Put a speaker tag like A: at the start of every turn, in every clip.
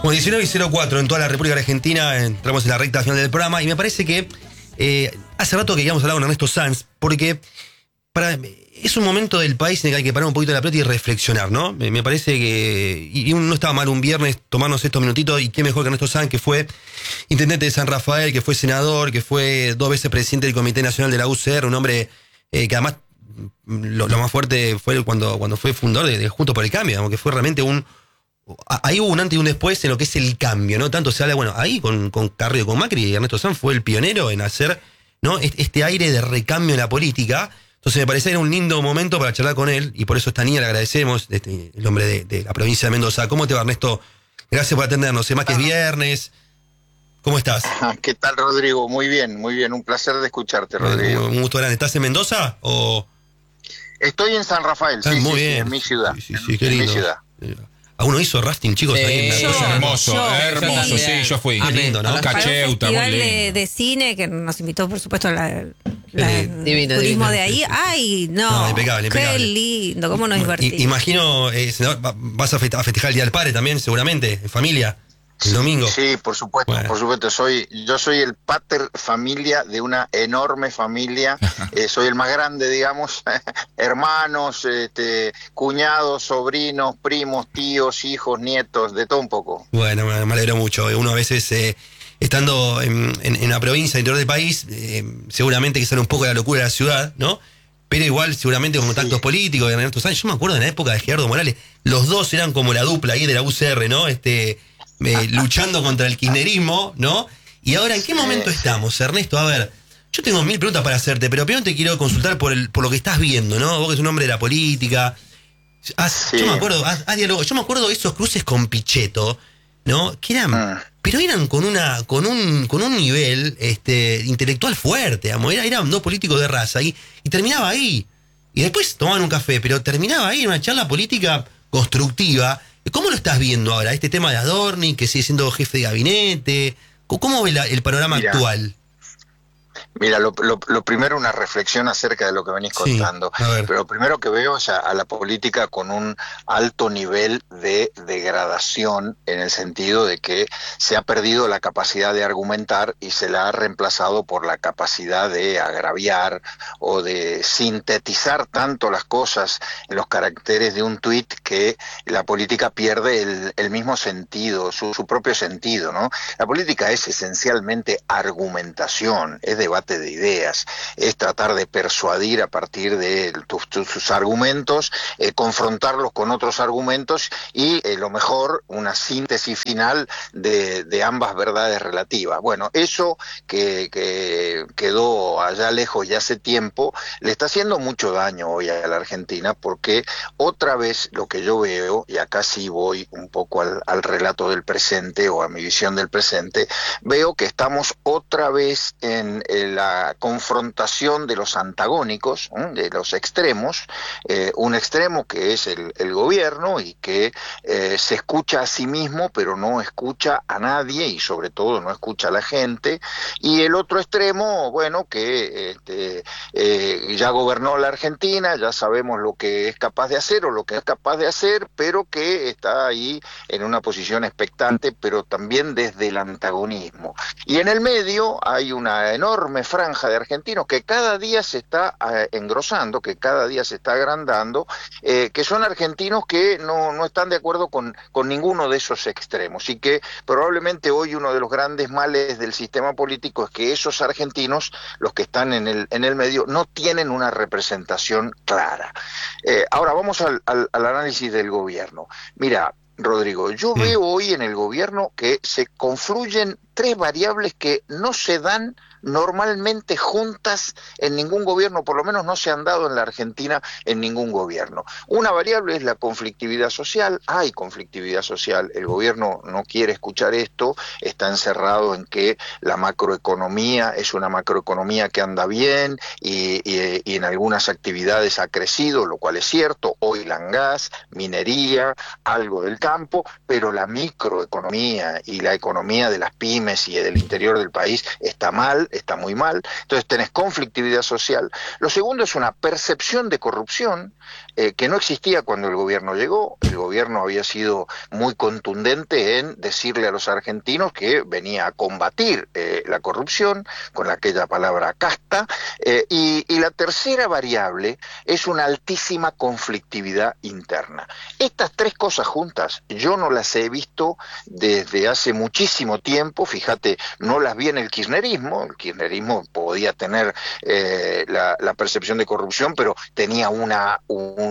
A: Bueno, 19:04 en toda la República Argentina, entramos en la recta final del programa y me parece que hace rato que queríamos hablar con Ernesto Sanz, porque es un momento del país en el que hay que parar un poquito la pelota y reflexionar, ¿no? Me parece que, y no estaba mal un viernes tomarnos estos minutitos, y qué mejor que Ernesto Sanz, que fue intendente de San Rafael, que fue senador, que fue 2 veces presidente del Comité Nacional de la UCR, un hombre que además lo más fuerte fue cuando fue fundador de Juntos por el Cambio, digamos, que fue realmente ahí hubo un antes y un después en lo que es el cambio, ¿no? Tanto se habla, bueno, ahí con Carrió, con Macri, y Ernesto Sanz fue el pionero en hacer, ¿no?, este aire de recambio en la política. Entonces me parecía que era un lindo momento para charlar con él, y por eso a esta niña le agradecemos, el hombre de la provincia de Mendoza. ¿Cómo te va, Ernesto? Gracias por atendernos. Sé más que es viernes. ¿Cómo estás?
B: ¿Qué tal, Rodrigo? Muy bien. Un placer de escucharte, Rodrigo.
A: Un gusto grande. ¿Estás en Mendoza o...?
B: Estoy en San Rafael,
A: muy bien.
B: en mi ciudad.
A: Sí, qué lindo.
B: En mi ciudad.
A: ¿Alguno hizo rafting, chicos? Ahí en la cosa?
C: Hermoso, sí, yo fui.
A: Qué lindo, ¿no?
C: Cacheuta, muy
D: festival
C: lindo.
D: de cine que nos invitó, por supuesto,
A: Divino,
D: turismo
A: divino.
D: de ahí. ¡Ay, no!
A: Impecable.
D: Qué lindo, cómo nos divertimos.
A: Imagino, senador, vas a festejar el Día del Padre también, seguramente, en familia, el domingo.
B: Sí, por supuesto,
A: Bueno.
B: por supuesto. Yo soy el pater familia de una enorme familia. Soy el más grande, digamos. Hermanos, cuñados, sobrinos, primos, tíos, hijos, nietos, de todo un poco.
A: Bueno, me alegro mucho. Uno a veces, estando en la provincia, interior del país, seguramente que sale un poco de la locura de la ciudad, ¿no? Pero igual, seguramente con contactos políticos de Ernesto Sanz. Yo me acuerdo de la época de Gerardo Morales, los dos eran como la dupla ahí de la UCR, ¿no? Luchando contra el kirchnerismo, ¿no? Y ahora, ¿en qué momento estamos, Ernesto? A ver, yo tengo 1000 preguntas para hacerte, pero primero te quiero consultar por lo que estás viendo, ¿no? Vos que sos un hombre de la política. Yo me acuerdo, yo me acuerdo de esos cruces con Pichetto, ¿no? Que eran, pero eran con un nivel intelectual fuerte, digamos. Eran 2 políticos de raza y terminaba ahí. Y después tomaban un café, pero terminaba ahí en una charla política constructiva. ¿Cómo lo estás viendo ahora? Este tema de Adorni, que sigue siendo jefe de gabinete. ¿Cómo ve el panorama actual?
B: Mira, lo primero, una reflexión acerca de lo que venís contando. Pero lo primero que veo es a la política con un alto nivel de degradación, en el sentido de que se ha perdido la capacidad de argumentar y se la ha reemplazado por la capacidad de agraviar o de sintetizar tanto las cosas en los caracteres de un tuit que la política pierde el mismo sentido, su propio sentido, ¿no? La política es esencialmente argumentación, es debate de ideas, es tratar de persuadir a partir de tus argumentos, confrontarlos con otros argumentos y lo mejor, una síntesis final de ambas verdades relativas. Bueno, eso que quedó allá lejos ya hace tiempo, le está haciendo mucho daño hoy a la Argentina, porque otra vez lo que yo veo, y acá sí voy un poco al relato del presente o a mi visión del presente, veo que estamos otra vez en la confrontación de los antagónicos, de los extremos, un extremo que es el gobierno y que se escucha a sí mismo pero no escucha a nadie y sobre todo no escucha a la gente, y el otro extremo, bueno, que ya gobernó la Argentina, ya sabemos lo que es capaz de hacer o lo que es capaz de hacer, pero que está ahí en una posición expectante, pero también desde el antagonismo. Y en el medio hay una enorme franja de argentinos que cada día se está engrosando, que cada día se está agrandando, que son argentinos que no están de acuerdo con ninguno de esos extremos, y que probablemente hoy uno de los grandes males del sistema político es que esos argentinos, los que están en el medio, no tienen una representación clara. Ahora vamos al análisis del gobierno. Mira, Rodrigo, yo veo hoy en el gobierno que se confluyen 3 variables que no se dan normalmente juntas en ningún gobierno, por lo menos no se han dado en la Argentina en ningún gobierno. Una variable es la conflictividad social. Hay conflictividad social, el gobierno no quiere escuchar esto, está encerrado en que la macroeconomía es una macroeconomía que anda bien y en algunas actividades ha crecido, lo cual es cierto, oil and gas, minería, algo del campo, pero la microeconomía y la economía de las pymes y del interior del país está mal, está muy mal. Entonces tenés conflictividad social. Lo segundo es una percepción de corrupción que no existía cuando el gobierno llegó. El gobierno había sido muy contundente en decirle a los argentinos que venía a combatir la corrupción con aquella palabra casta. Y la tercera variable es una altísima conflictividad interna. Estas tres cosas juntas yo no las he visto desde hace muchísimo tiempo. Fíjate, no las vi en el kirchnerismo. El kirchnerismo podía tener la percepción de corrupción, pero tenía una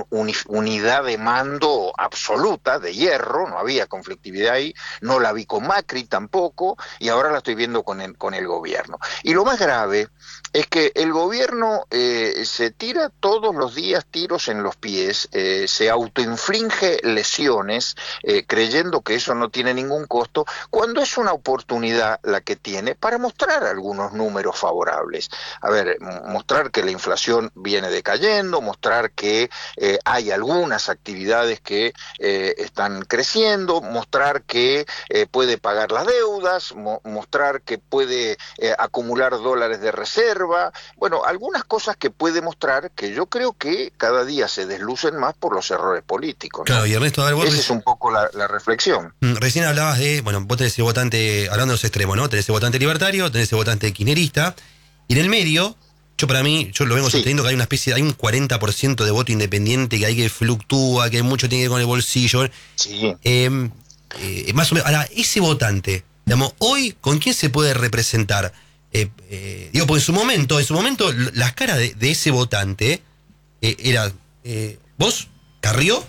B: unidad de mando absoluta, de hierro, no había conflictividad ahí. No la vi con Macri tampoco, y ahora la estoy viendo con el gobierno. Y lo más grave es que el gobierno se tira todos los días tiros en los pies, se autoinflige lesiones, creyendo que eso no tiene ningún costo, cuando es una oportunidad la que tiene para mostrar algunos números favorables. A ver, mostrar que la inflación viene decayendo, mostrar que hay algunas actividades que están creciendo, mostrar que puede pagar las deudas, mostrar que puede acumular dólares de reserva. Bueno, algunas cosas que puede mostrar que yo creo que cada día se deslucen más por los errores políticos, ¿no?
A: Claro, y Ernesto, a ver,
B: esa es un poco la reflexión.
A: Recién hablabas de, bueno, vos tenés el votante, hablando de los extremos, ¿no? Tenés el votante libertario, tenés el votante kirchnerista, y en el medio, yo lo vengo sosteniendo que hay una especie, hay un 40% de voto independiente que hay que fluctúa, que mucho tiene que ver con el bolsillo.
B: Sí.
A: Más o menos, ahora, ese votante, digamos, hoy, ¿con quién se puede representar? Digo, porque en su momento, las caras de ese votante era vos, Carrió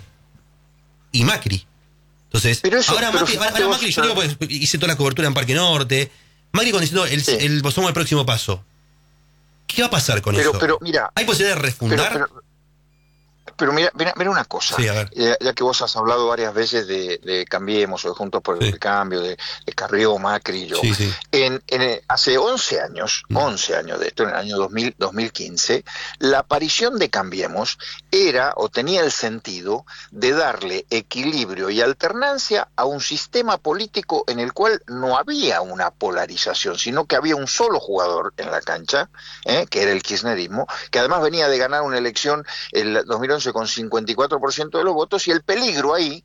A: y Macri. Entonces, ahora Macri, yo digo, pues, hice toda la cobertura en Parque Norte. Macri diciendo somos el próximo paso. ¿Qué va a pasar con eso?
B: Pero mira,
A: ¿hay posibilidad de refundar?
B: Pero mira una cosa,
A: sí, a ver.
B: Ya que vos has hablado varias veces de Cambiemos o de Juntos por el Cambio, de Carrió, Macri y yo.
A: Sí.
B: Hace 11 años de esto, en el año 2015, la aparición de Cambiemos era o tenía el sentido de darle equilibrio y alternancia a un sistema político en el cual no había una polarización, sino que había un solo jugador en la cancha, que era el kirchnerismo, que además venía de ganar una elección en 2011 con 54% de los votos, y el peligro ahí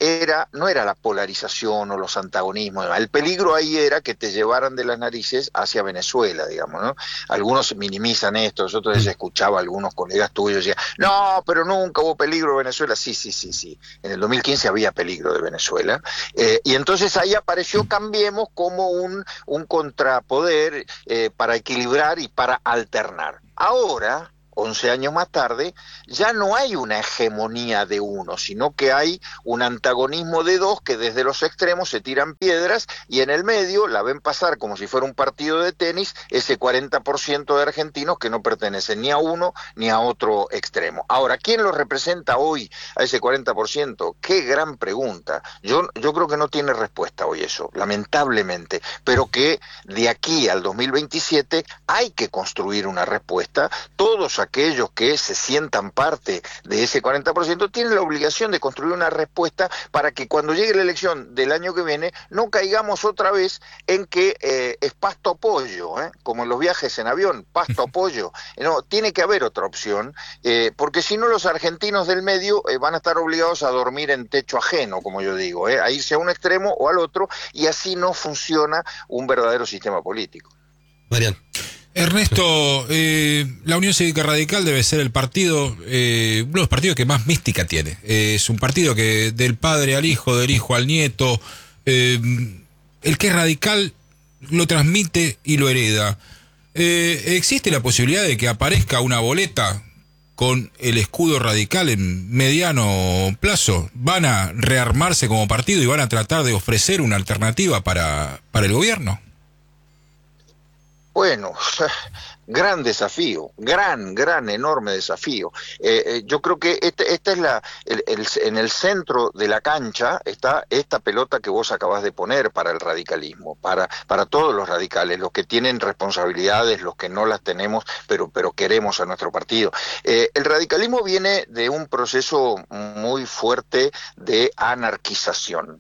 B: no era la polarización o los antagonismos, el peligro ahí era que te llevaran de las narices hacia Venezuela, digamos, ¿no? Algunos minimizan esto, nosotros les escuchaba a algunos colegas tuyos decían, no, pero nunca hubo peligro de Venezuela. Sí. En el 2015 había peligro de Venezuela, y entonces ahí apareció Cambiemos como un contrapoder para equilibrar y para alternar. Ahora, 11 años más tarde, ya no hay una hegemonía de uno, sino que hay un antagonismo de dos que desde los extremos se tiran piedras, y en el medio la ven pasar como si fuera un partido de tenis ese 40% de argentinos que no pertenecen ni a uno ni a otro extremo. Ahora, ¿quién lo representa hoy a ese 40%? Qué gran pregunta. Yo creo que no tiene respuesta hoy eso, lamentablemente, pero que de aquí al 2027 hay que construir una respuesta. Todos aquellos que se sientan parte de ese 40% tienen la obligación de construir una respuesta para que cuando llegue la elección del año que viene no caigamos otra vez en que es pasto a pollo, como en los viajes en avión, pasto a pollo. No, tiene que haber otra opción, porque si no los argentinos del medio van a estar obligados a dormir en techo ajeno, como yo digo, a irse a un extremo o al otro, y así no funciona un verdadero sistema político.
A: Marian.
C: Ernesto, la Unión Cívica Radical debe ser el partido, uno de los partidos que más mística tiene. Es un partido que del padre al hijo, del hijo al nieto, el que es radical lo transmite y lo hereda. ¿Existe la posibilidad de que aparezca una boleta con el escudo radical en mediano plazo? ¿Van a rearmarse como partido y van a tratar de ofrecer una alternativa para el gobierno?
B: Bueno, Gran desafío, gran, enorme desafío. Yo creo que esta es en el centro de la cancha está esta pelota que vos acabás de poner para el radicalismo, para todos los radicales, los que tienen responsabilidades, los que no las tenemos, pero queremos a nuestro partido. El radicalismo viene de un proceso muy fuerte de anarquización,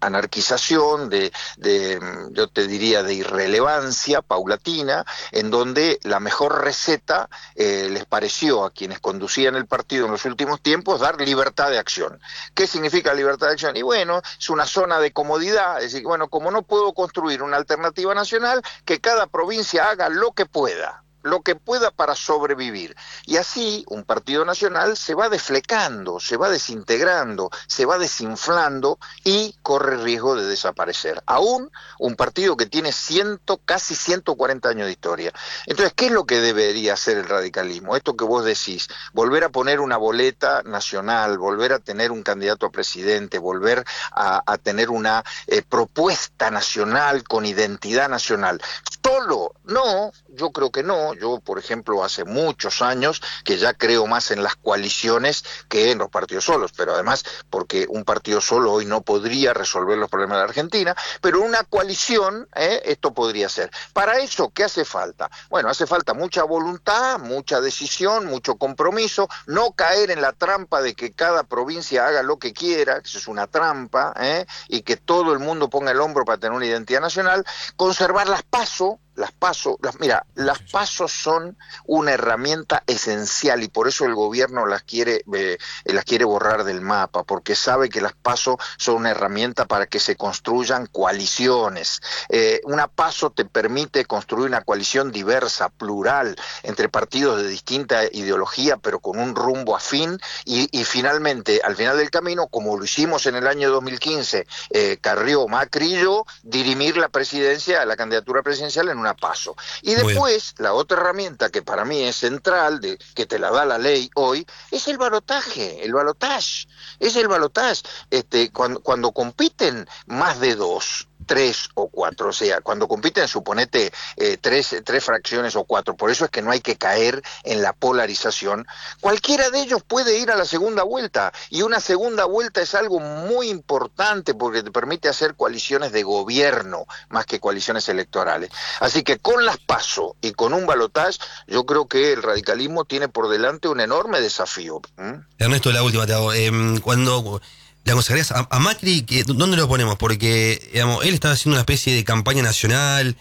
B: yo te diría, de irrelevancia paulatina, en donde la mejor receta les pareció a quienes conducían el partido en los últimos tiempos dar libertad de acción. ¿Qué significa libertad de acción? Y bueno, es una zona de comodidad, es decir, bueno, como no puedo construir una alternativa nacional, que cada provincia haga lo que pueda para sobrevivir. Y así un partido nacional se va desflecando, se va desintegrando, se va desinflando y corre riesgo de desaparecer. Aún un partido que tiene casi 140 años de historia. Entonces, ¿qué es lo que debería hacer el radicalismo? Esto que vos decís, volver a poner una boleta nacional, volver a tener un candidato a presidente, volver a tener una propuesta nacional con identidad nacional. Solo, no, yo creo que no. Yo, por ejemplo, hace muchos años que ya creo más en las coaliciones que en los partidos solos, pero además porque un partido solo hoy no podría resolver los problemas de la Argentina, pero una coalición, esto podría ser. Para eso, ¿qué hace falta? Bueno, hace falta mucha voluntad, mucha decisión, mucho compromiso, no caer en la trampa de que cada provincia haga lo que quiera, que eso es una trampa, y que todo el mundo ponga el hombro para tener una identidad nacional, conservar las PASO. Las PASO son una herramienta esencial y por eso el gobierno las quiere borrar del mapa, porque sabe que las PASO son una herramienta para que se construyan coaliciones. Una PASO te permite construir una coalición diversa, plural, entre partidos de distinta ideología, pero con un rumbo afín y finalmente, al final del camino, como lo hicimos en el año 2015, Carrió, Macri y yo, dirimir la presidencia, la candidatura presidencial en una PASO. Y después, la otra herramienta que para mí es central, que te la da la ley hoy, es el balotaje, es el balotaje. Cuando compiten más de 2, 3 o 4, o sea, cuando compiten, suponete, 3 fracciones o 4, por eso es que no hay que caer en la polarización, cualquiera de ellos puede ir a la segunda vuelta, y una segunda vuelta es algo muy importante porque te permite hacer coaliciones de gobierno más que coaliciones electorales. Así que con las PASO y con un balotaje, yo creo que el radicalismo tiene por delante un enorme desafío.
A: Ernesto, la última te hago. Cuando le aconsejarías a Macri, ¿dónde lo ponemos? Porque, digamos, él está haciendo una especie de campaña nacional,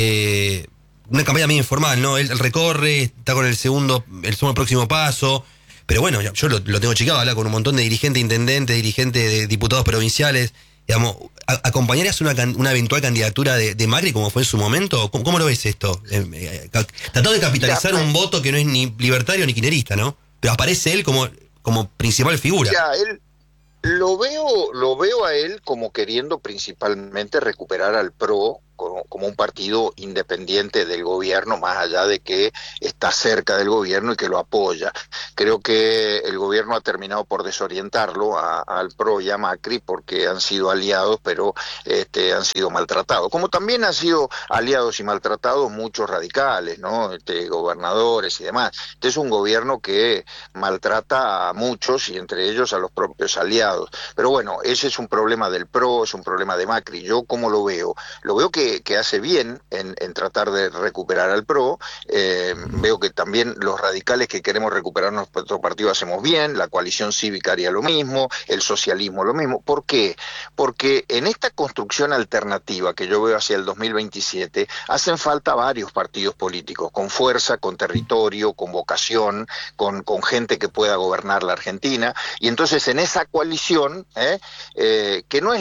A: una campaña medio informal, ¿no? Él recorre, está con el segundo próximo paso, pero bueno, yo lo tengo checado, habla con un montón de dirigentes, intendentes, dirigentes de diputados provinciales. Digamos, ¿acompañarías una eventual candidatura de Macri como fue en su momento? ¿Cómo lo ves esto? Tratando de capitalizar un voto que no es ni libertario ni kirchnerista, ¿no? Pero aparece él como principal figura.
B: Lo veo a él como queriendo principalmente recuperar al PRO como un partido independiente del gobierno, más allá de que está cerca del gobierno y que lo apoya. Creo que el gobierno ha terminado por desorientarlo al PRO y a Macri porque han sido aliados, pero han sido maltratados. Como también han sido aliados y maltratados muchos radicales, ¿no? Gobernadores y demás. Este es un gobierno que maltrata a muchos y entre ellos a los propios aliados. Pero bueno, ese es un problema del PRO, es un problema de Macri. Yo, ¿cómo lo veo? Lo veo que hace bien en tratar de recuperar al PRO. Veo que también los radicales que queremos recuperar nuestro partido hacemos bien, la coalición cívica haría lo mismo, el socialismo lo mismo. ¿Por qué? Porque en esta construcción alternativa que yo veo hacia el 2027 hacen falta varios partidos políticos con fuerza, con territorio, con vocación, con gente que pueda gobernar la Argentina, y entonces en esa coalición, que no es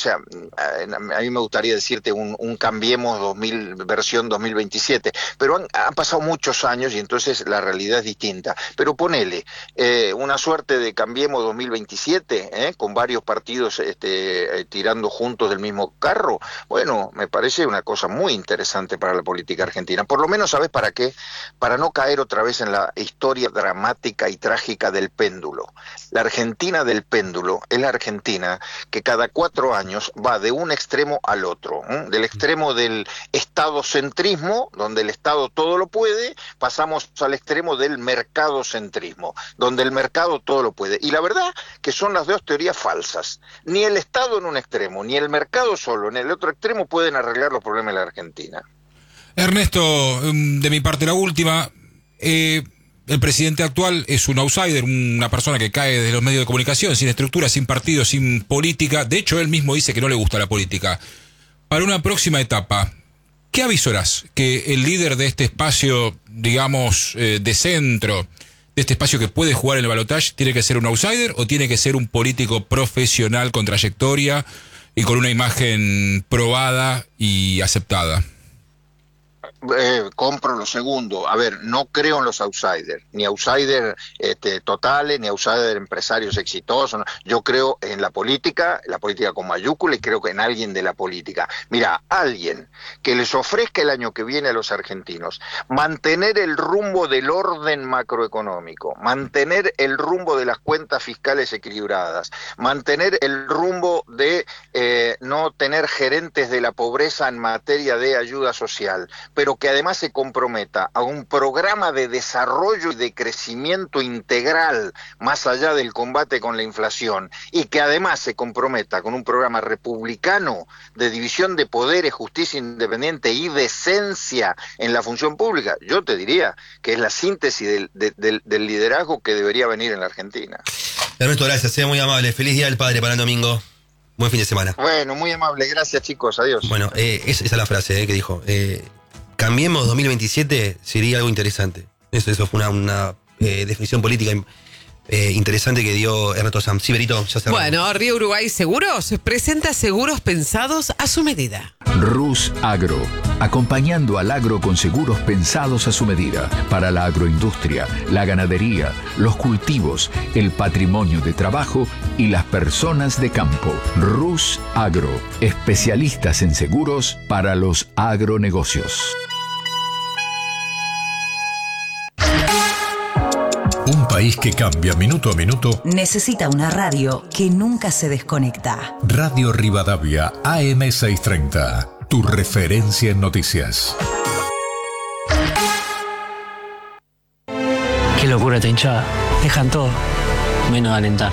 B: a mí me gustaría decirte un Cambiemos versión 2027, pero han pasado muchos años y entonces la realidad es distinta. Pero ponele una suerte de Cambiemos 2027, con varios partidos tirando juntos del mismo carro, bueno, me parece una cosa muy interesante para la política argentina. Por lo menos, ¿sabes para qué? Para no caer otra vez en la historia dramática y trágica del péndulo. La Argentina del péndulo es la Argentina que cada 4 años va de un extremo al otro, del extremo extremo del estadocentrismo, donde el Estado todo lo puede, pasamos al extremo del mercadocentrismo, donde el mercado todo lo puede. Y la verdad que son las dos teorías falsas. Ni el Estado en un extremo, ni el mercado solo en el otro extremo pueden arreglar los problemas de la Argentina.
C: Ernesto, de mi parte la última, el presidente actual es un outsider, una persona que cae de los medios de comunicación, sin estructura, sin partido, sin política. De hecho, él mismo dice que no le gusta la política. Para una próxima etapa, ¿qué avisorás? ¿Que el líder de este espacio, digamos, de centro, de este espacio que puede jugar en el balotaje, tiene que ser un outsider o tiene que ser un político profesional con trayectoria y con una imagen probada y aceptada?
B: Compro lo segundo. A ver, no creo en los outsiders, ni outsiders totales, ni outsiders empresarios exitosos. No. Yo creo en la política con mayúscula, y creo que en alguien de la política. Mira, alguien que les ofrezca el año que viene a los argentinos mantener el rumbo del orden macroeconómico, mantener el rumbo de las cuentas fiscales equilibradas, mantener el rumbo de no tener gerentes de la pobreza en materia de ayuda social, pero que además se comprometa a un programa de desarrollo y de crecimiento integral más allá del combate con la inflación, y que además se comprometa con un programa republicano de división de poderes, justicia independiente y decencia en la función pública, yo te diría que es la síntesis del liderazgo que debería venir en la Argentina.
A: Ernesto, gracias, sea muy amable. Feliz Día del Padre para el domingo. Buen fin de semana.
B: Bueno, muy amable, gracias chicos, adiós.
A: Bueno, esa es la frase que dijo. Cambiemos 2027 sería algo interesante. Eso fue una definición política interesante que dio Ernesto Sanz. Sí, Berito, ya cerramos.
E: Bueno, Río Uruguay Seguros presenta seguros pensados a su medida.
F: Rus Agro, acompañando al agro con seguros pensados a su medida para la agroindustria, la ganadería, los cultivos, el patrimonio de trabajo y las personas de campo. Rus Agro, especialistas en seguros para los agronegocios.
G: Un país que cambia minuto a minuto
H: necesita una radio que nunca se desconecta.
G: Radio Rivadavia AM 630, tu referencia en noticias.
I: Qué locura esta hinchada. Dejan todo, menos alentar.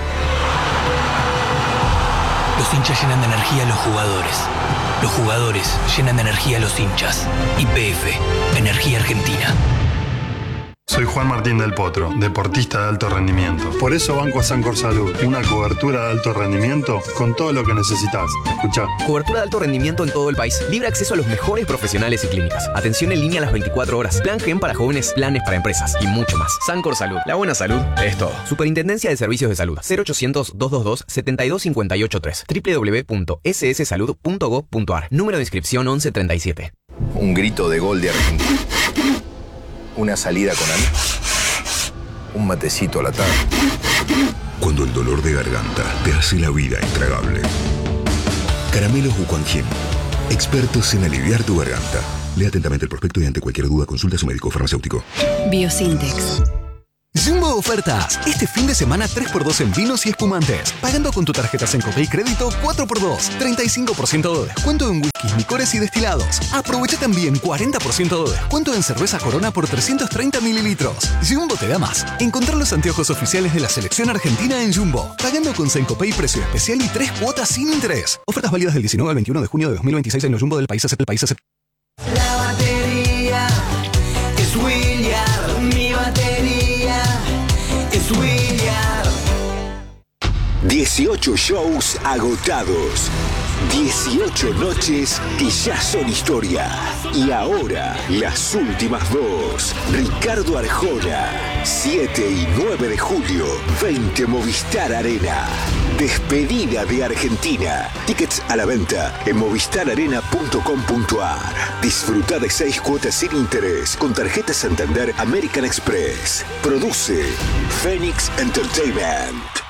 J: Los hinchas llenan de energía a los jugadores. Los jugadores llenan de energía a los hinchas. YPF, Energía Argentina.
K: Soy Juan Martín del Potro, deportista de alto rendimiento. Por eso banco a Sancor Salud, una cobertura de alto rendimiento con todo lo que necesitas. Escuchá.
L: Cobertura de alto rendimiento en todo el país. Libre acceso a los mejores profesionales y clínicas. Atención en línea a las 24 horas. Plan GEM para jóvenes, planes para empresas y mucho más. Sancor Salud. La buena salud es todo. Superintendencia de Servicios de Salud. 0800-222-72583. www.sssalud.gov.ar. Número de inscripción 1137.
M: Un grito de gol de Argentina. Una salida con amigos. Un matecito a la tarde.
N: Cuando el dolor de garganta te hace la vida intragable. Caramelos Wuquanjin. Expertos en aliviar tu garganta. Lea atentamente el prospecto y ante cualquier duda consulta a su médico farmacéutico.
O: Biosintex.
P: Jumbo Ofertas. Este fin de semana 3x2 en vinos y espumantes. Pagando con tu tarjeta Sencopay Crédito 4x2. 35% de descuento en whiskies, licores y destilados. Aprovecha también 40% de descuento en cerveza Corona por 330 mililitros. Jumbo te da más. Encontrar los anteojos oficiales de la selección argentina en Jumbo. Pagando con Sencopay precio especial y 3 cuotas sin interés. Ofertas válidas del 19 al 21 de junio de 2026 en los Jumbo del país. El país.
Q: La batería es William. Mi batería es William.
R: 18 shows agotados. 18 noches que ya son historia. Y ahora, las últimas dos. Ricardo Arjona, 7 y 9 de julio, 20 Movistar Arena. Despedida de Argentina. Tickets a la venta en movistararena.com.ar. Disfruta de 6 cuotas sin interés con tarjeta Santander American Express. Produce Phoenix Entertainment.